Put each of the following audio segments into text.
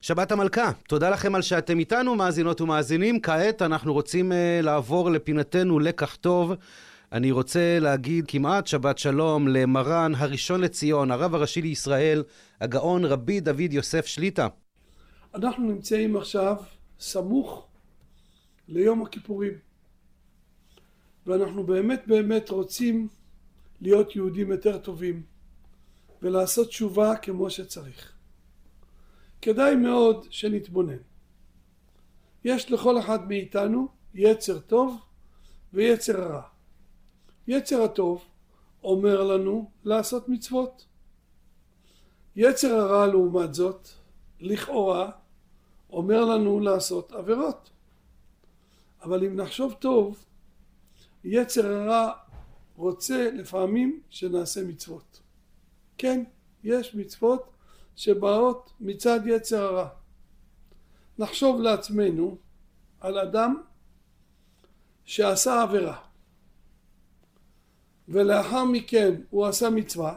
שבת המלכה, תודה לכם על שאתם איתנו, מאזינות ומאזינים. כעת אנחנו רוצים לעבור לפינתנו לקח טוב. אני רוצה להגיד כמעט שבת שלום למרן הראשון לציון, הרב הראשי לישראל, הגאון רבי דוד יוסף שליט"א. אנחנו נמצאים עכשיו סמוך ליום הכיפורים, ואנחנו באמת רוצים להיות יהודים יותר טובים ולעשות תשובה כמו שצריך. כדאי מאוד שנתבונן. יש לכל אחד מאיתנו יצר טוב ויצר רע. יצר הטוב אומר לנו לעשות מצוות. יצר הרע לעומת זאת, לכאורה, אומר לנו לעשות עבירות. אבל אם נחשוב טוב, יצר הרע רוצה לפעמים שנעשה מצוות. כן, יש מצוות שבאות מצד יצר הרע. נחשוב לעצמנו על אדם שעשה עבירה, ולאחר מכן הוא עשה מצווה,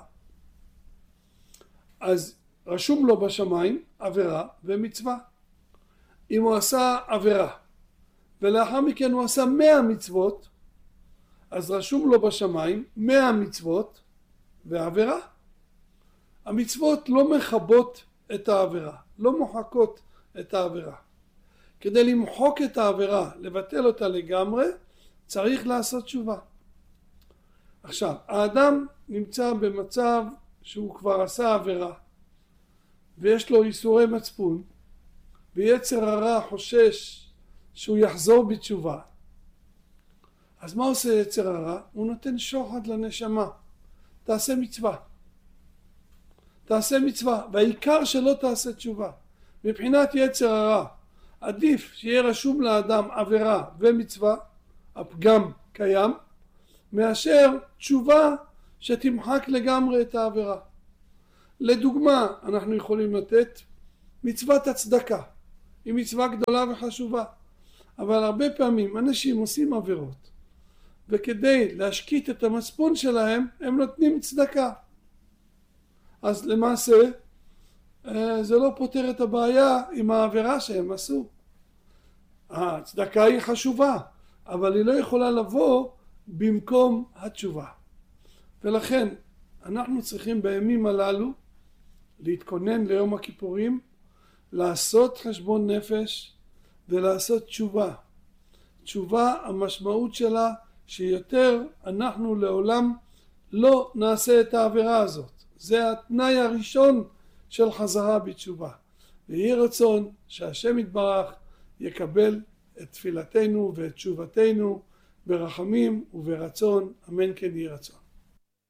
אז רשום לו בשמיים עבירה ומצווה. אם הוא עשה עבירה ולאחר מכן הוא עשה 100 מצוות, אז רשום לו בשמיים 100 מצוות ועבירה. המצוות לא מחבות את העבירה, לא מוחקות את העבירה. כדי למחוק את העבירה, לבטל אותה לגמרי, צריך לעשות תשובה. עכשיו, האדם נמצא במצב שהוא כבר עשה עבירה, ויש לו ייסורי מצפון, ויצר הרע חושש שהוא יחזור בתשובה. אז מה עושה יצר הרע? הוא נותן שוחד לנשמה. תעשה מצווה. תעשה מצווה, והעיקר שלא תעשה תשובה. מבחינת יצר הרע, עדיף שיהיה רשום לאדם עבירה ומצווה, הפגם קיים, מאשר תשובה שתמחק לגמרי את העבירה. לדוגמה, אנחנו יכולים לתת מצוות הצדקה. היא מצווה גדולה וחשובה, אבל הרבה פעמים אנשים עושים עבירות, וכדי להשקיט את המצפון שלהם, הם נותנים צדקה. אז למעשה, זה לא פותר את הבעיה עם העבירה שהם עשו. הצדקה היא חשובה, אבל היא לא יכולה לבוא במקום התשובה. ולכן, אנחנו צריכים בימים הללו להתכונן ליום הכיפורים, לעשות חשבון נפש ולעשות תשובה. תשובה, המשמעות שלה שיותר אנחנו לעולם לא נעשה את העבירה הזאת. זה התנאי הראשון של חזרה בתשובה. ויהי רצון שהשם יתברך יקבל את תפילתנו ואת תשובתנו ברחמים וברצון. אמן כן יהי רצון.